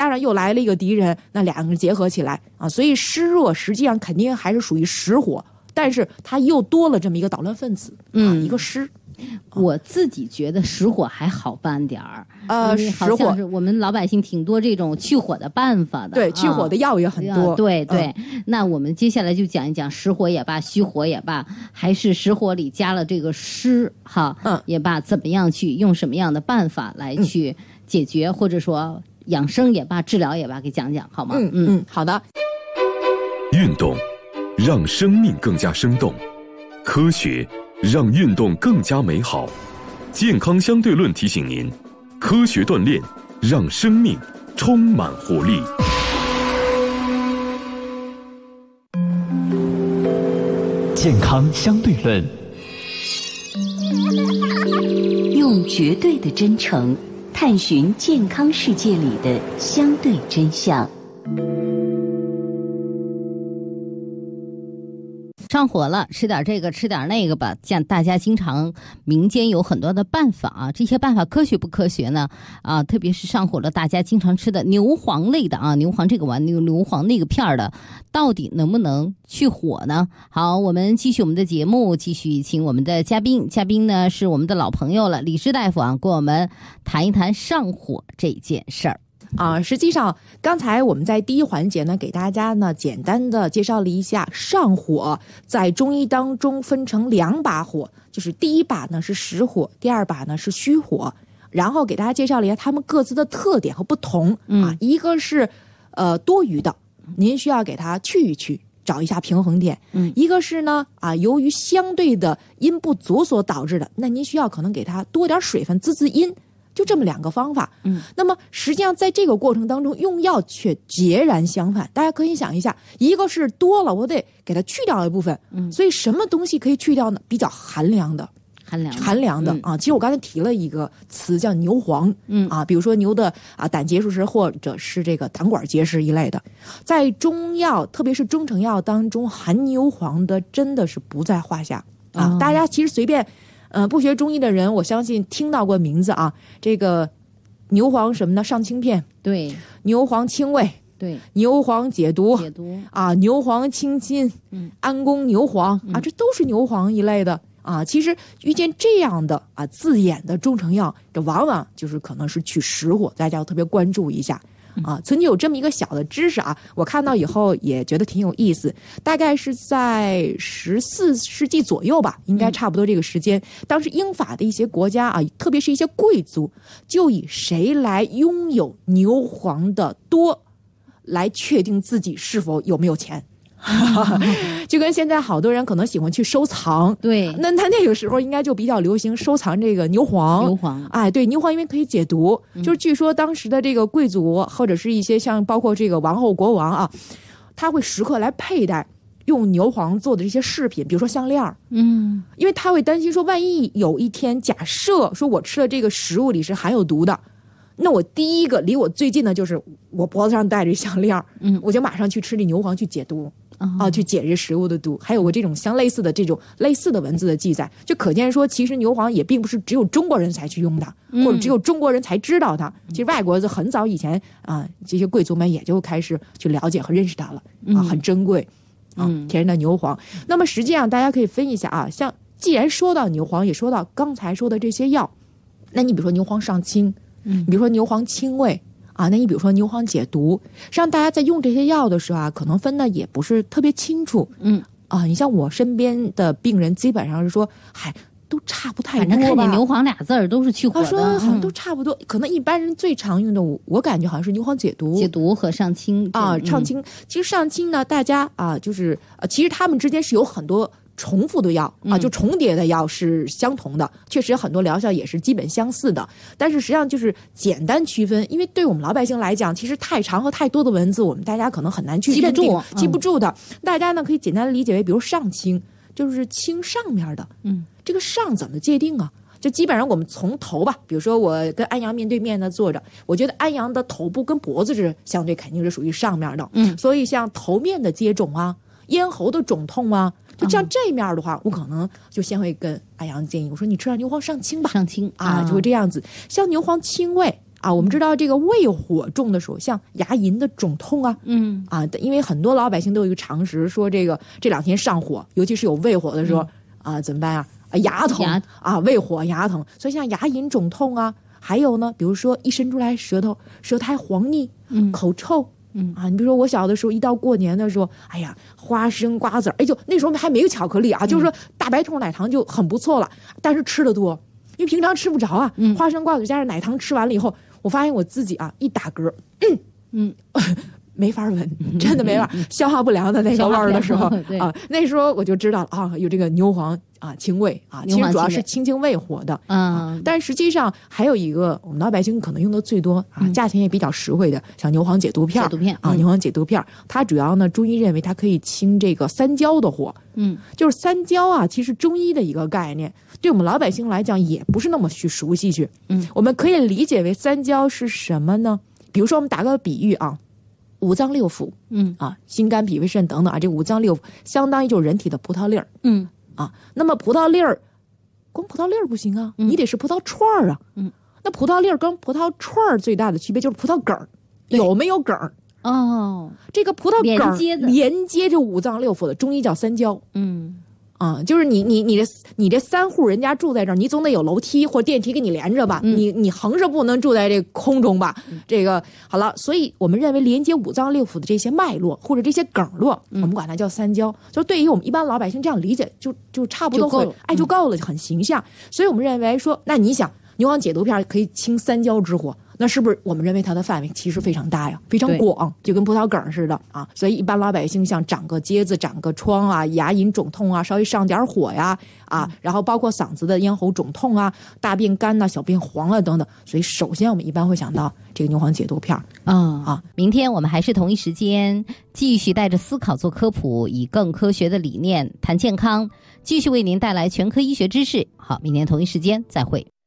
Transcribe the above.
然又来了一个敌人，那两个人结合起来啊，所以湿热实际上肯定还是属于实火，但是它又多了这么一个捣乱分子，一个湿。 我自己觉得实火还好办点儿， 实火是我们老百姓挺多这种去火的办法的， 对，去火的药也很多， 对。那我们接下来就讲一讲实火也罢，虚火也罢，还是实火里加了这个湿也罢，怎么样去用什么样的办法来去解决，或者说养生也罢，治疗也罢，给讲讲好吗？ 好的。 运动让生命更加生动，科学让运动更加美好。健康相对论提醒您，科学锻炼让生命充满活力。 健康相对论， 用绝对的真诚探寻健康世界里的相对真相。 上火了，吃点这个吃点那个吧，像大家经常民间有很多的办法啊，这些办法科学不科学呢？特别是上火了，大家经常吃的牛黄类的牛黄这个丸，牛黄那个片的，到底能不能去火呢？好，我们继续我们的节目，继续请我们的嘉宾呢是我们的老朋友了，李氏大夫跟我们谈一谈上火这件事儿。 实际上刚才我们在第一环节呢，给大家呢简单的介绍了一下上火在中医当中分成2把火，就是第一把呢是实火，第2把呢是虚火，然后给大家介绍了一下他们各自的特点和不同一个是多余的，您需要给它去一去，找一下平衡点，一个是呢由于相对的阴不足所导致的，那您需要可能给它多点水分滋阴，就这么2个方法。那么实际上在这个过程当中用药却截然相反。大家可以想一下，一个是多了我得给它去掉一部分，所以什么东西可以去掉呢？比较寒凉的其实我刚才提了一个词叫牛黄，比如说牛的胆结石或者是这个胆管结石一类的，在中药特别是中成药当中含牛黄的真的是不在话下大家其实随便不学中医的人，我相信听到过名字这个牛黄什么呢？上清片， 对， 牛黄清胃， 对， 牛黄解毒牛黄清心，安宫牛黄这都是牛黄一类的其实遇见这样的字眼的中成药，这往往就是可能是去实火，大家要特别关注一下。曾经有这么一个小的知识我看到以后也觉得挺有意思，大概是在14世纪左右吧，应该差不多这个时间，当时英法的一些国家特别是一些贵族，就以谁来拥有牛黄的多来确定自己是否有没有钱。就跟现在好多人可能喜欢去收藏， 对， 那那个时候应该就比较流行收藏这个牛黄。对，牛黄因为可以解毒，就是据说当时的这个贵族或者是一些像包括这个王后国王他会时刻来佩戴用牛黄做的这些饰品，比如说项链，因为他会担心说，万一有一天假设说我吃了这个食物里是含有毒的，那我第一个离我最近的就是我脖子上戴着项链，我就马上去吃这牛黄去解毒。去解这食物的毒，还有过这种相类似的文字的记载，就可见说其实牛黄也并不是只有中国人才去用它，或者只有中国人才知道它，其实外国很早以前这些贵族们也就开始去了解和认识它了很珍贵天然的牛黄。那么实际上大家可以分一下像既然说到牛黄，也说到刚才说的这些药，那你比如说牛黄上清，你比如说牛黄清胃那你比如说牛黄解毒，实际上大家在用这些药的时候可能分的也不是特别清楚。你像我身边的病人基本上是说都差不太多吧， 反正看见牛黄2字都是去火的。 他说好像都差不多，可能一般人最常用的我感觉好像是牛黄解毒和上清上清。其实上清呢，大家就是其实他们之间是有很多重复的药就重叠的药是相同的，确实很多疗效也是基本相似的，但是实际上就是简单区分，因为对我们老百姓来讲，其实太长和太多的文字我们大家可能很难去认定记不住的。大家呢可以简单理解为比如上清就是清上面的，这个上怎么界定就基本上我们从头吧，比如说我跟安阳面对面的坐着，我觉得安阳的头部跟脖子是相对肯定是属于上面的，所以像头面的接肿咽喉的肿痛就这样这一面的话，我可能就先会跟安阳建议，我说你吃点牛黄上清吧， 上清就会这样子。像牛黄清胃我们知道这个胃火重的时候，像牙龈的肿痛啊，因为很多老百姓都有一个常识，说这2天上火，尤其是有胃火的时候怎么办啊？牙疼胃火牙疼，所以像牙龈肿痛啊，还有呢，比如说一伸出来舌头苔黄腻，口臭。你比如说我小的时候，一到过年的时候，哎呀，花生瓜子就那时候还没有巧克力就是说大白兔奶糖就很不错了，但是吃的多，因为平常吃不着花生瓜子加上奶糖吃完了以后，我发现我自己一打嗝，没法闻，真的没法，消化不良的那个味儿的时候那时候我就知道了有这个牛黄清胃其实主要是清胃火的但是实际上还有一个我们老百姓可能用的最多价钱也比较实惠的，像牛黄解毒片牛黄解毒片它主要呢中医认为它可以清这个三焦的火就是三焦其实中医的一个概念，对我们老百姓来讲也不是那么去熟悉去我们可以理解为三焦是什么呢？比如说我们打个比喻五脏六腑心肝脾胃肾等等这五脏六腑相当于就是人体的葡萄粒儿那么葡萄粒儿光葡萄粒儿不行你得是葡萄串儿那葡萄粒儿跟葡萄串儿最大的区别就是葡萄梗儿有没有梗儿这个葡萄梗儿连接着五脏六腑的中医叫三焦就是你这3户人家住在这儿，你总得有楼梯或电梯给你连着吧？你横着不能住在这空中吧？这个好了，所以我们认为连接五脏六腑的这些脉络或者这些梗络，我们管它叫三焦。就对于我们一般老百姓这样理解，就差不多会就够了，就很形象。所以我们认为说，那你想牛黄解毒片可以清三焦之火。那是不是我们认为它的范围其实非常大呀，非常广，就跟葡萄梗似的所以一般老百姓像长个疖子、长个疮牙龈肿痛稍微上点火呀然后包括嗓子的咽喉肿痛大便干小便黄等等，所以首先我们一般会想到这个牛黄解毒片明天我们还是同一时间继续带着思考做科普，以更科学的理念谈健康，继续为您带来全科医学知识。好，明天同一时间再会。